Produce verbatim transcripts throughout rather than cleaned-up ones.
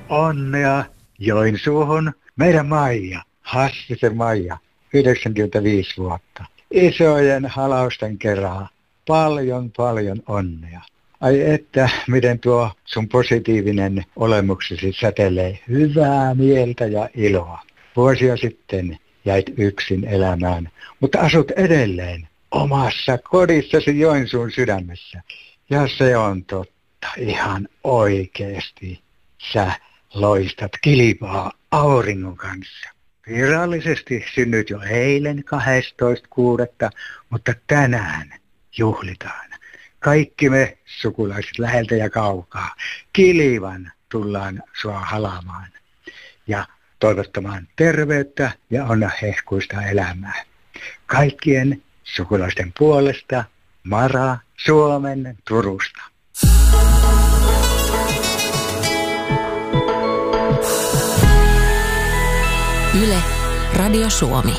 onnea Joensuuhun. Meidän Maija, Hassisen Maija, yhdeksänkymmentäviisi vuotta. Isojen halausten kerran. Paljon, paljon onnea. Ai että, miten tuo sun positiivinen olemuksesi säteilee hyvää mieltä ja iloa. Vuosia sitten jäit yksin elämään, mutta asut edelleen omassa kodissasi Joensuun sydämessä. Ja se on totta, ihan oikeesti. Sä loistat kilpaa auringon kanssa. Virallisesti synnyt jo eilen kahdestoista kuudetta, mutta tänään juhlitaan. Kaikki me sukulaiset läheltä ja kaukaa Kilivan tullaan sua halaamaan ja toivottamaan terveyttä ja onnahehkuista elämää. Kaikkien sukulaisten puolesta Mara Suomen Turusta. Yle, Radio Suomi.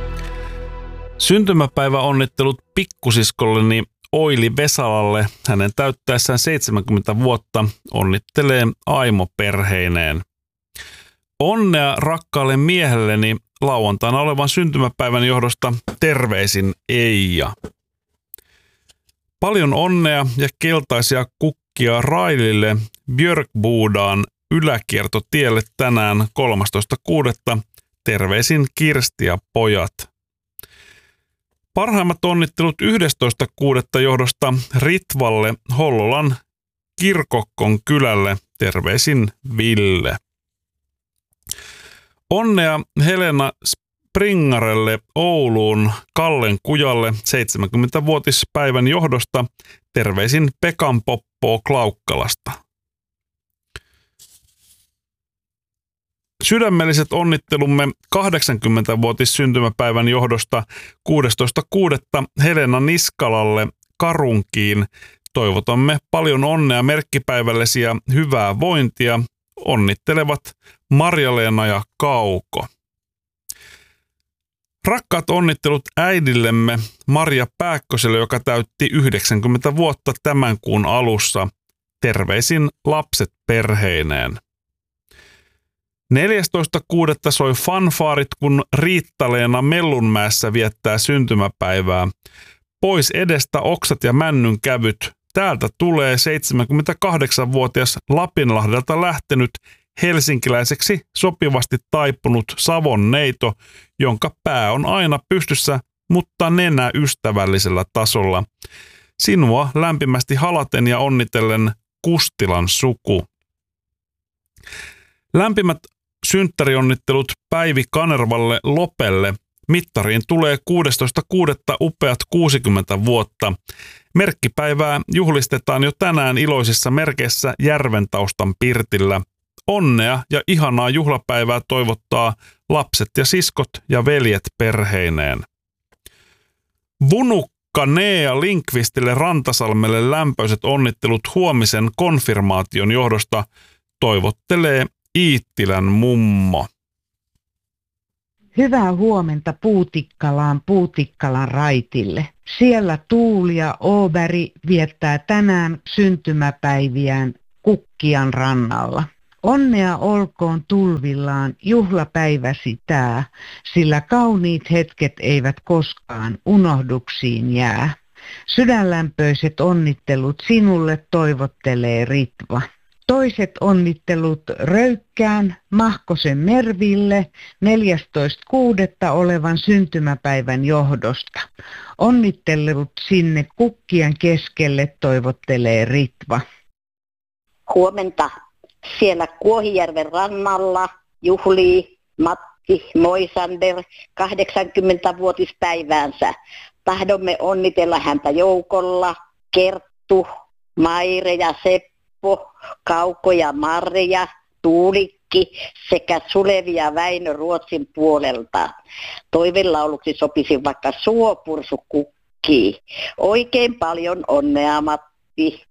Syntymäpäiväonnittelut pikkusiskolleni Oili Vesalalle. Hänen täyttäessään seitsemänkymmentä vuotta onnittelee Aimo perheineen. Onnea rakkaalle miehelleni lauantaina olevan syntymäpäivän johdosta, terveisin Eija. Paljon onnea ja keltaisia kukkia Railille Björkbudaan yläkiertotielle tänään kolmastoista kuudetta Terveisin Kirsti ja pojat. Parhaimmat onnittelut yhdestoista kuudetta johdosta Ritvalle Hollolan Kirkokkon kylälle. Terveisin Ville. Onnea Helena Springarelle Ouluun Kallen kujalle seitsemänkymmentävuotispäivän johdosta. Terveisin Pekan Poppoo Klaukkalasta. Sydämelliset onnittelumme kahdeksankymmentävuotis syntymäpäivän johdosta kuudestoista kuudetta Helena Niskalalle Karunkiin. Toivotamme paljon onnea merkkipäivällesi ja hyvää vointia. Onnittelevat Marja-Leena ja Kauko. Rakkaat onnittelut äidillemme Marja Pääkköselle, joka täytti yhdeksänkymmentä vuotta tämän kuun alussa. Terveisin lapset perheineen. neljästoista kuudetta soi fanfaarit, kun Riitta-Leena Mellunmäessä viettää syntymäpäivää. Pois edestä oksat ja männyn kävyt. Täältä tulee seitsemänkymmentäkahdeksanvuotias Lapinlahdelta lähtenyt helsinkiläiseksi sopivasti taipunut Savon neito, jonka pää on aina pystyssä, mutta nenä ystävällisellä tasolla. Sinua lämpimästi halaten ja onnitellen Kustilan suku. Lämpimät synttärionnittelut Päivi Kanervalle Lopelle. Mittariin tulee kuudestoista kuudetta upeat kuusikymmentä vuotta. Merkkipäivää juhlistetaan jo tänään iloisissa merkeissä Järventaustan pirtillä. Onnea ja ihanaa juhlapäivää toivottaa lapset ja siskot ja veljet perheineen. Vunukka Nea Linkvistille Rantasalmelle lämpöiset onnittelut huomisen konfirmaation johdosta toivottelee Iittilän mummo. Hyvää huomenta Puutikkalaan Puutikkalan raitille. Siellä Tuuli ja Åberg viettää tänään syntymäpäiviään Kukkian rannalla. Onnea olkoon tulvillaan juhlapäiväsi tää, sillä kauniit hetket eivät koskaan unohduksiin jää. Sydänlämpöiset onnittelut sinulle toivottelee Ritva. Toiset onnittelut Röykkään Mahkosen Merville neljästoista kuudetta olevan syntymäpäivän johdosta. Onnittelut sinne kukkien keskelle toivottelee Ritva. Huomenta. Siellä Kuohijärven rannalla juhlii Matti Moisander kahdeksankymmentävuotispäiväänsä. Tahdomme onnitella häntä joukolla Kerttu, Maire ja Seppo, Kauko ja Marja, Tuulikki sekä Sulevi ja Väinö Ruotsin puolelta. Toivelauluksi sopisi vaikka Suopursu kukkii. Oikein paljon onnea Matti